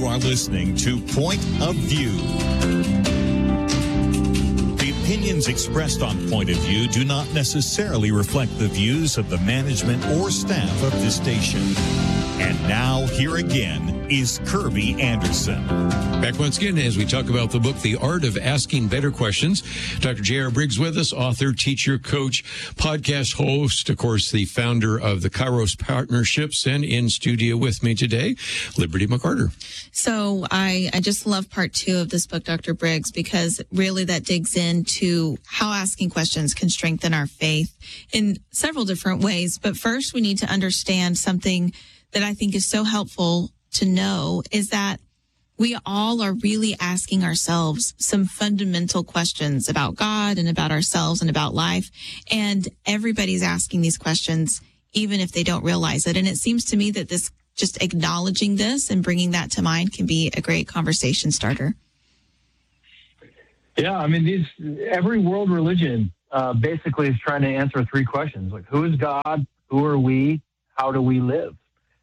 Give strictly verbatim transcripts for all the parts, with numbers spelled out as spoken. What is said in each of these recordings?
are listening to Point of View. The opinions expressed on Point of View do not necessarily reflect the views of the management or staff of this station. And now, here again is Kirby Anderson. Back once again as we talk about the book, The Art of Asking Better Questions. Doctor J R. Briggs with us, author, teacher, coach, podcast host, of course, the founder of the Kairos Partnerships, and in studio with me today, Liberty McCarter. So I, I just love part two of this book, Doctor Briggs, because really that digs into how asking questions can strengthen our faith in several different ways. But first, we need to understand something that I think is so helpful to know is that we all are really asking ourselves some fundamental questions about God and about ourselves and about life. And everybody's asking these questions, even if they don't realize it. And it seems to me that this, just acknowledging this and bringing that to mind can be a great conversation starter. Yeah, I mean, these every world religion uh, basically is trying to answer three questions, like who is God, who are we, how do we live?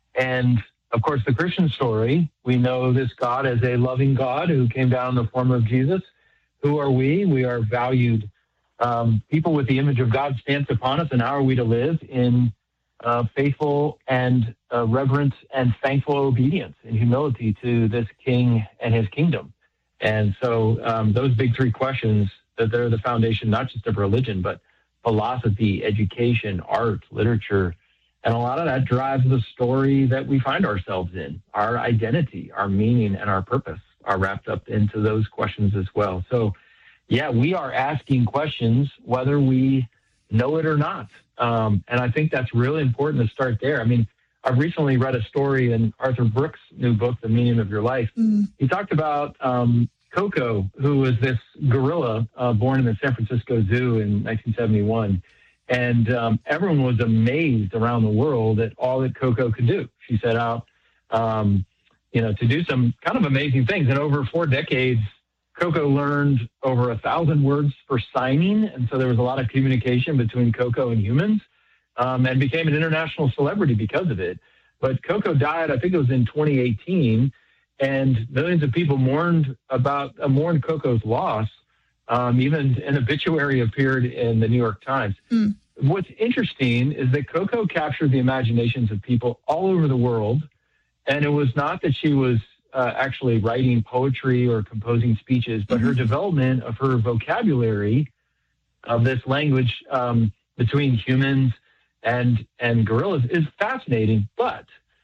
And of course, the Christian story, we know this God as a loving God who came down in the form of Jesus. Who are we? We are valued um, people with the image of God stamped upon us. And how are we to live in uh, faithful and uh, reverent and thankful obedience and humility to this King and his kingdom? And so um, those big three questions, that they're the foundation, not just of religion, but philosophy, education, art, literature. And a lot of that drives the story that we find ourselves in. Our identity, our meaning, and our purpose are wrapped up into those questions as well. So, yeah, we are asking questions whether we know it or not. Um, and I think that's really important to start there. I mean, I've recently read a story in Arthur Brooks' new book, The Meaning of Your Life. Mm. He talked about um, Koko, who was this gorilla uh, born in the San Francisco Zoo in nineteen seventy-one. And um, everyone was amazed around the world at all that Koko could do. She set out, um, you know, to do some kind of amazing things. And over four decades, Koko learned over a thousand words for signing. And so there was a lot of communication between Koko and humans, um, and became an international celebrity because of it. But Koko died, I think it was in twenty eighteen, and millions of people mourned about uh, mourned Koko's loss. Um, even an obituary appeared in the New York Times. Mm. What's interesting is that Koko captured the imaginations of people all over the world. And it was not that she was uh, actually writing poetry or composing speeches, but mm-hmm. her development of her vocabulary of this language um, between humans and, and gorillas is fascinating. But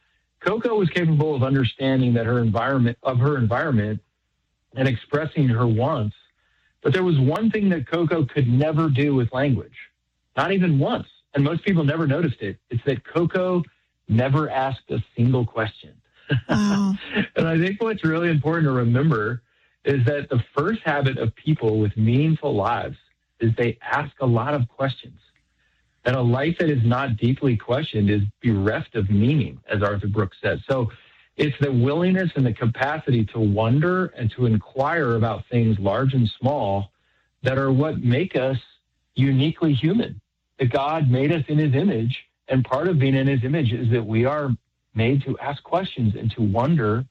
Koko was capable of understanding that her environment of her environment and expressing her wants. But there was one thing that Koko could never do with language, not even once. And most people never noticed it. It's that Koko never asked a single question. Wow. And I think what's really important to remember is that the first habit of people with meaningful lives is they ask a lot of questions. And a life that is not deeply questioned is bereft of meaning, as Arthur Brooks says. So it's the willingness and the capacity to wonder and to inquire about things large and small that are what make us uniquely human. That God made us in his image, and part of being in his image is that we are made to ask questions and to wonder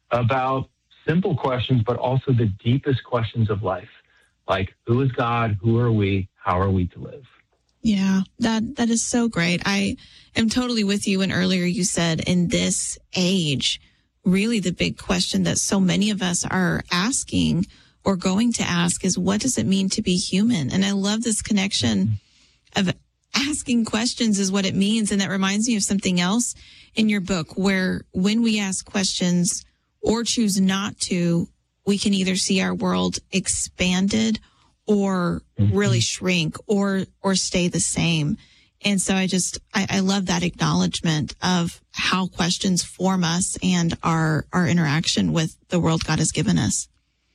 about simple questions, but also the deepest questions of life, like who is God, who are we, how are we to live? Yeah, that that is so great. I am totally with you. And earlier you said in this age, really the big question that so many of us are asking or going to ask is, what does it mean to be human? And I love this connection of asking questions is what it means. And that reminds me of something else in your book where when we ask questions or choose not to, we can either see our world expanded or really shrink or or stay the same. And so I just, I, I love that acknowledgement of how questions form us and our, our interaction with the world God has given us.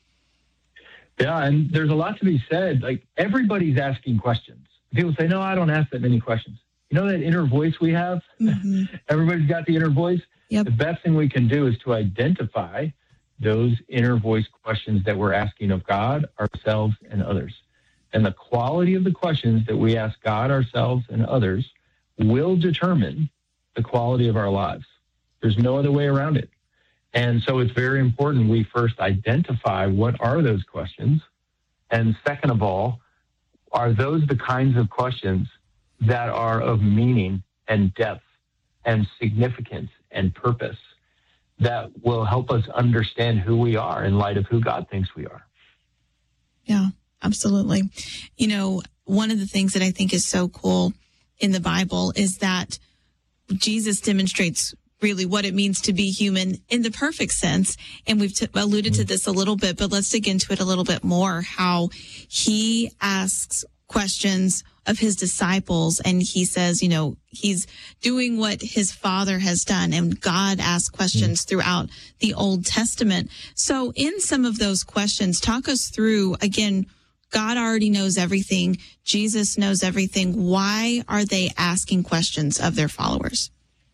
Yeah, and there's a lot to be said. Like, everybody's asking questions. People say, no, I don't ask that many questions. You know that inner voice we have? Mm-hmm. Everybody's got the inner voice. Yep. The best thing we can do is to identify those inner voice questions that we're asking of God, ourselves, and others. And the quality of the questions that we ask God, ourselves, and others will determine the quality of our lives. There's no other way around it. And so it's very important we first identify what are those questions. And second of all, are those the kinds of questions that are of meaning and depth and significance and purpose that will help us understand who we are in light of who God thinks we are? Yeah, absolutely. You know, one of the things that I think is so cool in the Bible is that Jesus demonstrates really what it means to be human in the perfect sense. And we've t- alluded to this a little bit, but let's dig into it a little bit more, how he asks questions of his disciples. And he says, you know, he's doing what his father has done. And God asks questions throughout the Old Testament. So in some of those questions, talk us through, again, God already knows everything. Jesus knows everything. Why are they asking questions of their followers?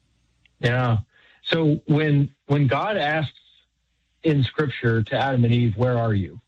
Yeah. So when when God asks in Scripture to Adam and Eve, where are you?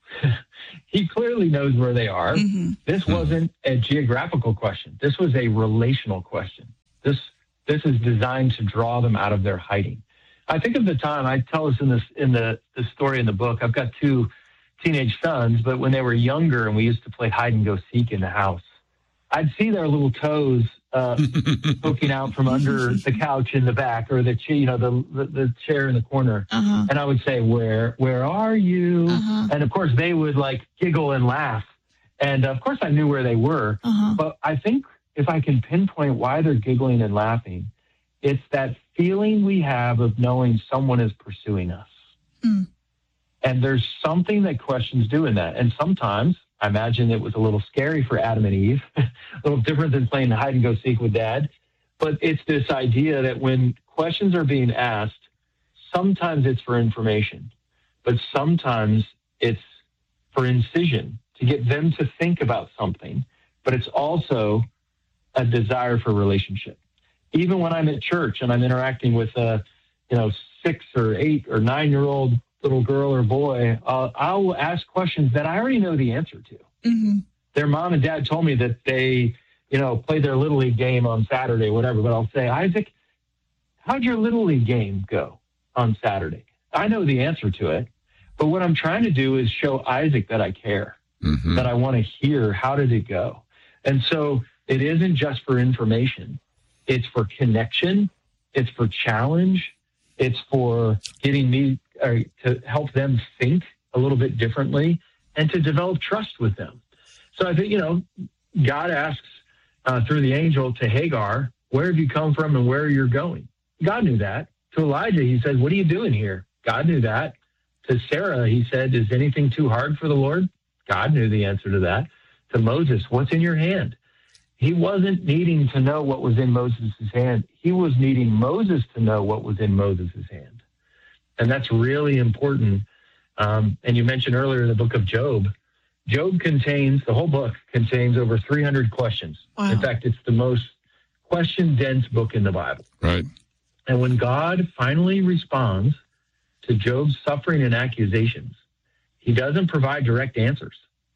He clearly knows where they are. Mm-hmm. This wasn't a geographical question. This was a relational question. This this is designed to draw them out of their hiding. I think of the time, I tell us in this in the, the story in the book, I've got two teenage sons, but when they were younger and we used to play hide and go seek in the house, I'd see their little toes uh, poking out from under the couch in the back, or the you know the the, the chair in the corner, uh-huh. and I would say, "Where where are you?" Uh-huh. And of course, they would like giggle and laugh, and of course, I knew where they were. Uh-huh. But I think if I can pinpoint why they're giggling and laughing, it's that feeling we have of knowing someone is pursuing us, mm. and there's something that questions do in that, and sometimes. I imagine it was a little scary for Adam and Eve, a little different than playing hide and go seek with Dad. But it's this idea that when questions are being asked, sometimes it's for information, but sometimes it's for incision to get them to think about something. But it's also a desire for relationship. Even when I'm at church and I'm interacting with a, you know, six or eight or nine year old little girl or boy, uh, I'll ask questions that I already know the answer to. Mm-hmm. Their mom and dad told me that they, you know, played their Little League game on Saturday, whatever. But I'll say, Isaac, how'd your Little League game go on Saturday? I know the answer to it. But what I'm trying to do is show Isaac that I care, mm-hmm. that I want to hear, how did it go? And so it isn't just for information. It's for connection. It's for challenge. It's for getting me uh, to help them think a little bit differently and to develop trust with them. So I think, you know, God asks uh, through the angel to Hagar, where have you come from and where you're going? God knew that. To Elijah, he said, what are you doing here? God knew that. To Sarah, he said, is anything too hard for the Lord? God knew the answer to that. To Moses, what's in your hand? He wasn't needing to know what was in Moses' hand. He was needing Moses to know what was in Moses' hand. And that's really important. Um, and you mentioned earlier the book of Job. Job contains, the whole book contains over three hundred questions. Wow. In fact, it's the most question-dense book in the Bible. Right. And when God finally responds to Job's suffering and accusations, he doesn't provide direct answers.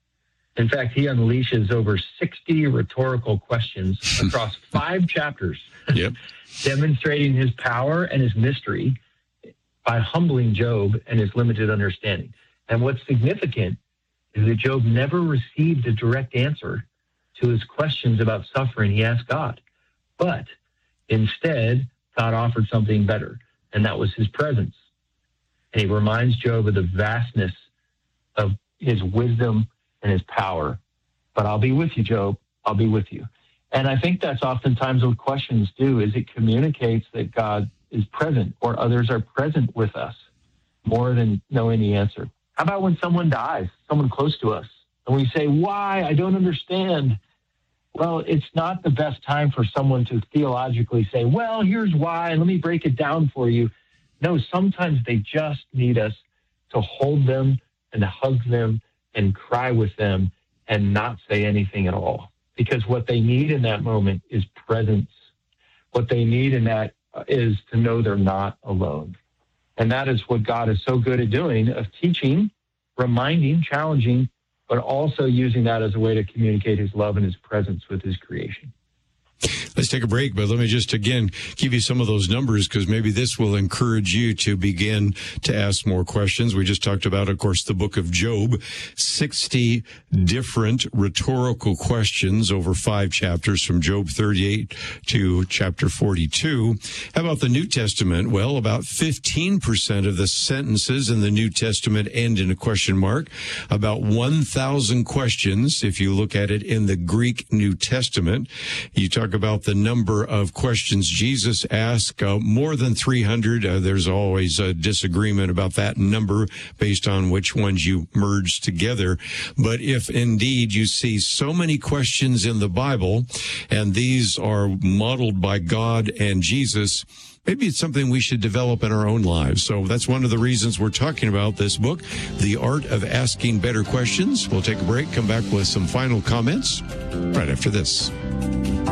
In fact, he unleashes over sixty rhetorical questions across five chapters, yep. demonstrating his power and his mystery by humbling Job and his limited understanding. And what's significant is that Job never received a direct answer to his questions about suffering he asked God. But instead, God offered something better, and that was his presence. And he reminds Job of the vastness of his wisdom and his power. But I'll be with you, Job. I'll be with you. And I think that's oftentimes what questions do, is it communicates that God is present, or others are present with us more than knowing the answer. How about when someone dies, someone close to us, and we say, why? I don't understand. Well, it's not the best time for someone to theologically say, well, here's why, and let me break it down for you. No, sometimes they just need us to hold them and to hug them and cry with them and not say anything at all. Because what they need in that moment is presence. What they need in that is to know they're not alone. And that is what God is so good at doing, of teaching, reminding, challenging, but also using that as a way to communicate his love and his presence with his creation. Let's Let's take a break, but let me just again give you some of those numbers because maybe this will encourage you to begin to ask more questions. We just talked about, of course, the book of Job, sixty different rhetorical questions over five chapters from Job thirty-eight to chapter forty-two. How about the New Testament? Well, about fifteen percent of the sentences in the New Testament end in a question mark. About one thousand questions, if you look at it in the Greek New Testament. You talk about the number of questions Jesus asked, uh, more than three hundred. Uh, there's always a disagreement about that number based on which ones you merge together. But if indeed you see so many questions in the Bible, and these are modeled by God and Jesus, maybe it's something we should develop in our own lives. So that's one of the reasons we're talking about this book, The Art of Asking Better Questions. We'll take a break, come back with some final comments right after this.